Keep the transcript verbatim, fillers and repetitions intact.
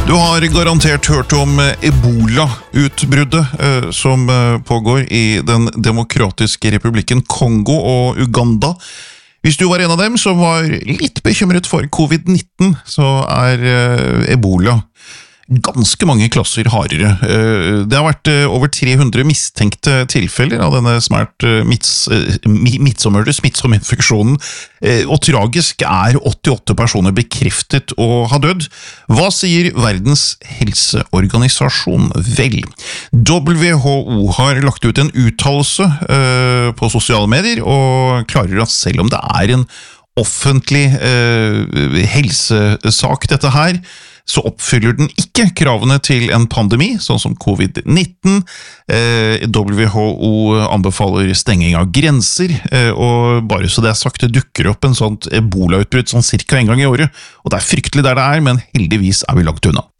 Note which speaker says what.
Speaker 1: Du har garantert hørt om Ebola-utbruddet eh, som eh, pågår i den demokratiske republikken Kongo og Uganda. Hvis du var en av dem som var litt bekymret for covid nitten, så er eh, Ebola ganske mange klasser hardere. Eh, det har vært eh, over tre hundre mistenkte tilfeller av denne svært eh, midts, eh, midtsommere smittsomme infeksjonen, eh, og tragisk er åttiåtte personer bekreftet å ha dødd. Hva sier Verdens helseorganisasjon? Vel, W H O har lagt ut en uttalelse eh, på sosiale medier, og klarer at selv om det er en offentlig eh, helsesak dette her, så oppfyller den ikke kravene til en pandemi, sånn som covid nitten. Eh, W H O anbefaler stenging av grenser, eh, og bare så det er sagt, det dukker opp en sånt ebola-utbrudd sånn cirka en gang i året, og det er fryktelig der det er, men heldigvis er vi langt unna.